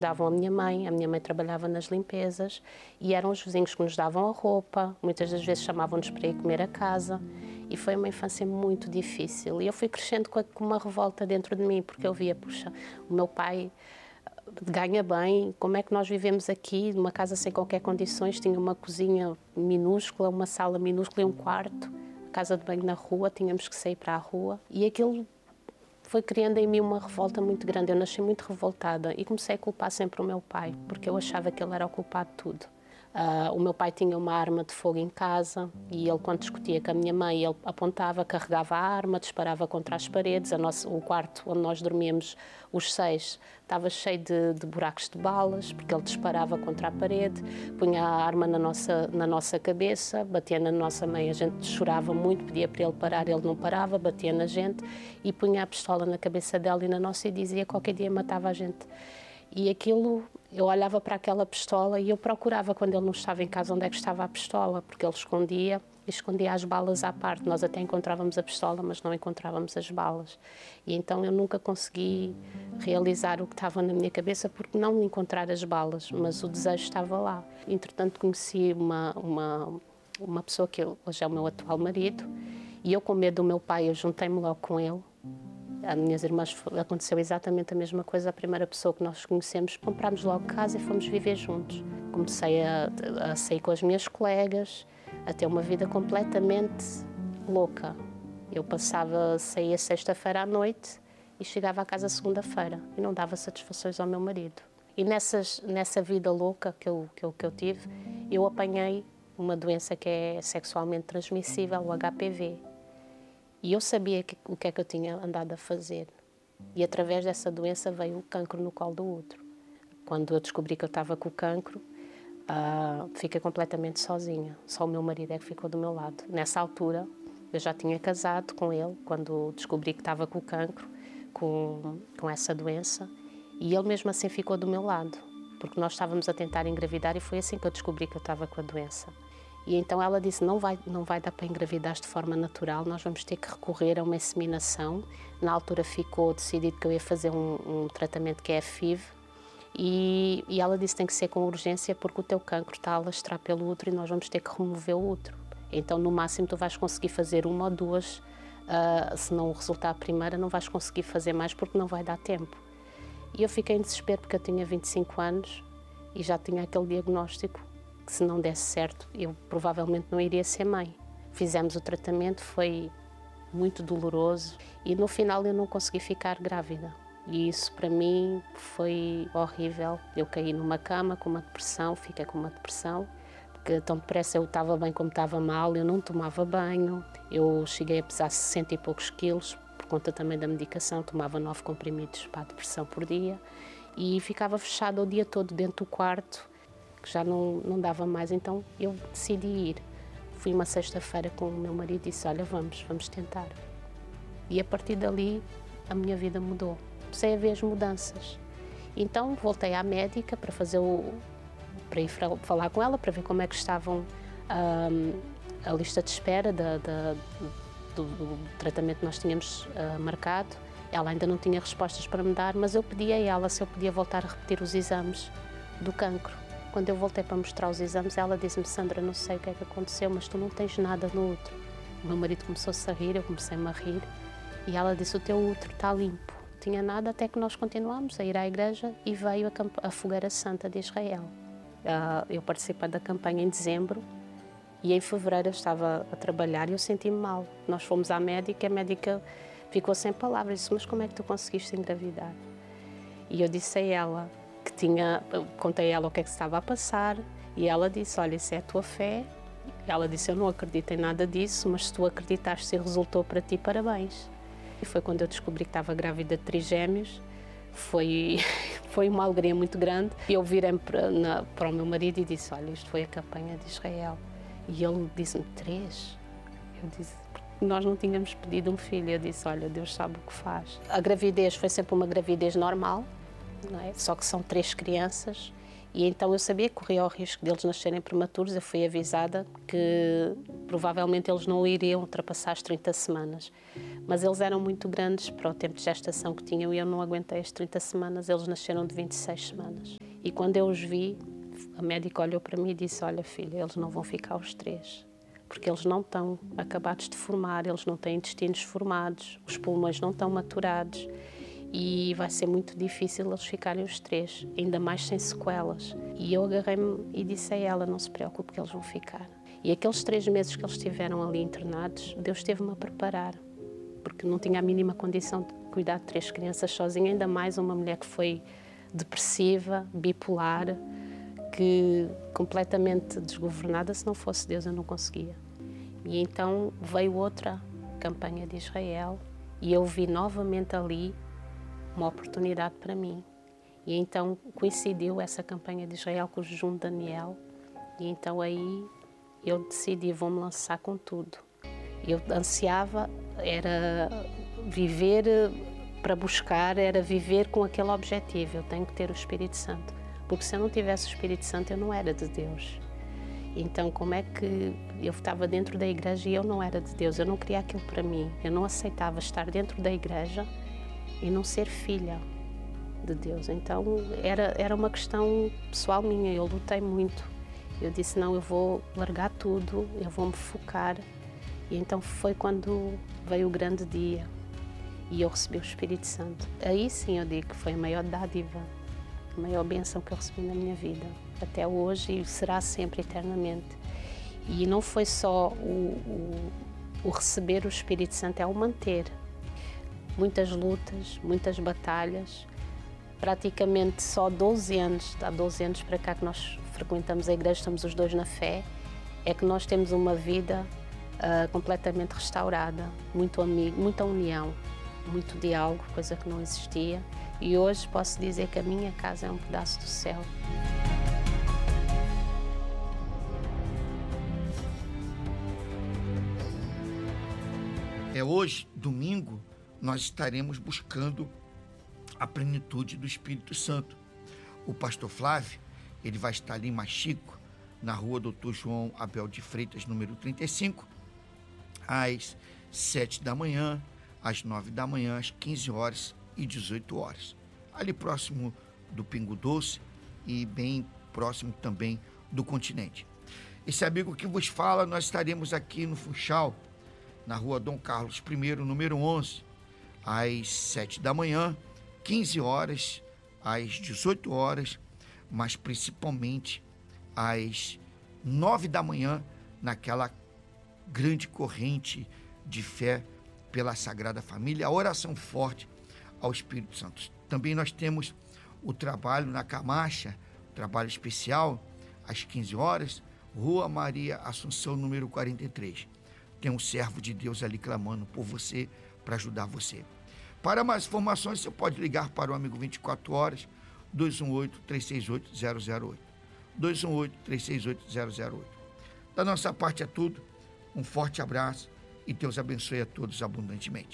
Davam a minha mãe trabalhava nas limpezas e eram os vizinhos que nos davam a roupa, muitas das vezes chamavam-nos para ir comer a casa e foi uma infância muito difícil. E eu fui crescendo com uma revolta dentro de mim, porque eu via, puxa, o meu pai ganha bem, como é que nós vivemos aqui, numa casa sem qualquer condições, tinha uma cozinha minúscula, uma sala minúscula e um quarto, casa de banho na rua, tínhamos que sair para a rua e aquilo foi criando em mim uma revolta muito grande. Eu nasci muito revoltada e comecei a culpar sempre o meu pai, porque eu achava que ele era o culpado de tudo. O meu pai tinha uma arma de fogo em casa e ele, quando discutia com a minha mãe, ele apontava, carregava a arma, disparava contra as paredes. O quarto onde nós dormíamos, os 6, estava cheio de buracos de balas, porque ele disparava contra a parede, punha a arma na nossa cabeça, batia na nossa mãe, a gente chorava muito, pedia para ele parar, ele não parava, batia na gente e punha a pistola na cabeça dela e na nossa e dizia que qualquer dia matava a gente. E aquilo, eu olhava para aquela pistola e eu procurava, quando ele não estava em casa, onde é que estava a pistola, porque ele escondia as balas à parte. Nós até encontrávamos a pistola, mas não encontrávamos as balas. E então eu nunca consegui realizar o que estava na minha cabeça, porque não encontrar as balas, mas o desejo estava lá. Entretanto, conheci uma pessoa que hoje é o meu atual marido, e eu, com medo do meu pai, eu juntei-me logo com ele. As minhas irmãs, aconteceu exatamente a mesma coisa. A primeira pessoa que nós conhecemos, comprámos logo casa e fomos viver juntos. Comecei a sair com as minhas colegas, a ter uma vida completamente louca. Eu saía sexta-feira à noite e chegava à casa segunda-feira e não dava satisfações ao meu marido. E nessa vida louca que eu tive, eu apanhei uma doença que é sexualmente transmissível, o HPV. E eu sabia o que é que eu tinha andado a fazer. E através dessa doença veio o cancro no colo do útero. Quando eu descobri que eu estava com o cancro, fiquei completamente sozinha. Só o meu marido é que ficou do meu lado. Nessa altura, eu já tinha casado com ele, quando descobri que estava com o cancro, com essa doença. E ele mesmo assim ficou do meu lado, porque nós estávamos a tentar engravidar e foi assim que eu descobri que eu estava com a doença. E então ela disse, não vai dar para engravidar de forma natural, nós vamos ter que recorrer a uma inseminação. Na altura ficou decidido que eu ia fazer um tratamento que é a FIV, e ela disse, tem que ser com urgência porque o teu cancro está a alastrar pelo útero e nós vamos ter que remover o útero. Então, no máximo, tu vais conseguir fazer uma ou duas, se não resultar a primeira, não vais conseguir fazer mais porque não vai dar tempo. E eu fiquei em desespero porque eu tinha 25 anos e já tinha aquele diagnóstico, que se não desse certo, eu provavelmente não iria ser mãe. Fizemos o tratamento, foi muito doloroso e no final eu não consegui ficar grávida. E isso para mim foi horrível. Eu caí numa cama com uma depressão, fiquei com uma depressão, porque tão depressa eu estava bem como estava mal, eu não tomava banho, eu cheguei a pesar 60 e poucos quilos, por conta também da medicação, tomava 9 comprimidos para a depressão por dia e ficava fechada o dia todo dentro do quarto, que já não dava mais, então eu decidi ir. Fui uma sexta-feira com o meu marido e disse, olha, vamos tentar. E a partir dali a minha vida mudou. Comecei a ver as mudanças. Então voltei à médica para ir falar com ela, para ver como é que estavam a lista de espera do tratamento que nós tínhamos marcado. Ela ainda não tinha respostas para me dar, mas eu pedi a ela se eu podia voltar a repetir os exames do cancro. Quando eu voltei para mostrar os exames, ela disse-me, Sandra, não sei o que é que aconteceu, mas tu não tens nada no útero. O meu marido começou-se a rir, eu comecei-me a rir, e ela disse, o teu útero está limpo. Não tinha nada, até que nós continuamos a ir à igreja e veio a Fogueira Santa de Israel. Eu participei da campanha em dezembro e em fevereiro eu estava a trabalhar e eu senti-me mal. Nós fomos à médica, a médica ficou sem palavras, disse, mas como é que tu conseguiste engravidar? E eu disse a ela, contei a ela o que é que se estava a passar e ela disse, olha, isso é a tua fé. Ela disse, eu não acredito em nada disso, mas se tu acreditaste e resultou para ti, parabéns. E foi quando eu descobri que estava grávida de trigêmeos, foi uma alegria muito grande. E eu virei para o meu marido e disse, olha, isto foi a campanha de Israel. E ele disse-me, 3? Eu disse, porque nós não tínhamos pedido um filho. Eu disse, olha, Deus sabe o que faz. A gravidez foi sempre uma gravidez normal, não é? Só que são 3 crianças E então eu sabia que corria o risco deles nascerem prematuros. Eu fui avisada que provavelmente eles não iriam ultrapassar as 30 semanas. Mas eles eram muito grandes para o tempo de gestação que tinham e eu não aguentei as 30 semanas. Eles nasceram de 26 semanas. E quando eu os vi, a médica olhou para mim e disse: olha filha, eles não vão ficar os 3. Porque eles não estão acabados de formar, eles não têm intestinos formados, os pulmões não estão maturados. E vai ser muito difícil eles ficarem os 3, ainda mais sem sequelas. E eu agarrei-me e disse a ela: não se preocupe que eles vão ficar. E aqueles 3 meses que eles estiveram ali internados, Deus esteve-me a preparar, porque não tinha a mínima condição de cuidar de 3 crianças sozinha, ainda mais uma mulher que foi depressiva, bipolar, que completamente desgovernada. Se não fosse Deus eu não conseguia. E então veio outra campanha de Israel e eu vi novamente ali uma oportunidade para mim. E então coincidiu essa campanha de Israel com o jejum de Daniel. E então aí eu decidi, vou-me lançar com tudo. Eu ansiava, era viver para buscar, era viver com aquele objetivo. Eu tenho que ter o Espírito Santo. Porque se eu não tivesse o Espírito Santo, eu não era de Deus. Então como é que eu estava dentro da igreja e eu não era de Deus? Eu não queria aquilo para mim. Eu não aceitava estar dentro da igreja e não ser filha de Deus. Então era uma questão pessoal minha, eu lutei muito. Eu disse: não, eu vou largar tudo, eu vou me focar. E então foi quando veio o grande dia e eu recebi o Espírito Santo. Aí sim eu digo que foi a maior dádiva, a maior bênção que eu recebi na minha vida, até hoje e será sempre, eternamente. E não foi só o receber o Espírito Santo, é o manter. Muitas lutas, muitas batalhas, praticamente só 12 anos, há 12 anos para cá que nós frequentamos a igreja, estamos os 2 na fé, é que nós temos uma vida completamente restaurada, muito amigo, muita união, muito diálogo, coisa que não existia. E hoje posso dizer que a minha casa é um pedaço do céu. Hoje, domingo, nós estaremos buscando a plenitude do Espírito Santo. O pastor Flávio, ele vai estar ali em Machico, na rua Dr. João Abel de Freitas, número 35, às 7 da manhã, às 9 da manhã, às 15 horas e 18 horas. Ali próximo do Pingo Doce e bem próximo também do Continente. Esse amigo que vos fala, nós estaremos aqui no Funchal, na rua Dom Carlos I, número 11, às 7 da manhã, 15 horas, às 18 horas, mas principalmente às 9 da manhã, naquela grande corrente de fé pela Sagrada Família, a oração forte ao Espírito Santo. Também nós temos o trabalho na Camacha, trabalho especial, às 15 horas, Rua Maria Assunção, número 43. Tem um servo de Deus ali clamando por você, para ajudar você. Para mais informações, você pode ligar para o Amigo 24 Horas, 218-368-008. 218-368-008. Da nossa parte é tudo. Um forte abraço e Deus abençoe a todos abundantemente.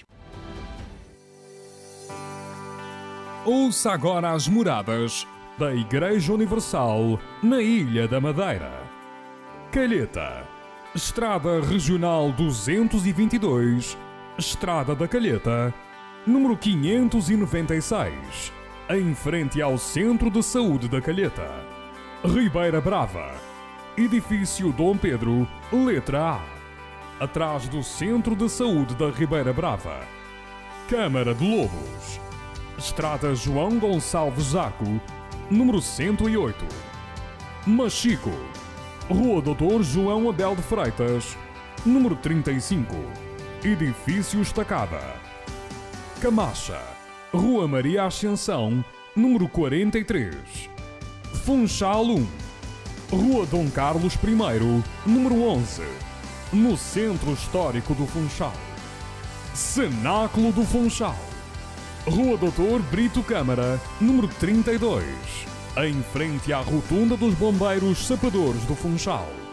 Ouça agora as moradas da Igreja Universal na Ilha da Madeira. Calheta, Estrada Regional 222, Estrada da Calheta, número 596, em frente ao Centro de Saúde da Calheta. Ribeira Brava, Edifício Dom Pedro, letra A, atrás do Centro de Saúde da Ribeira Brava. Câmara de Lobos, Estrada João Gonçalves Zaco, número 108. Machico, Rua Doutor João Abel de Freitas, número 35, Edifício Estacada. Camacha, Rua Maria Ascensão, número 43. Funchal 1, Rua Dom Carlos I, número 11, no Centro Histórico do Funchal. Cenáculo do Funchal, Rua Doutor Brito Câmara, número 32, em frente à Rotunda dos Bombeiros Sapadores do Funchal.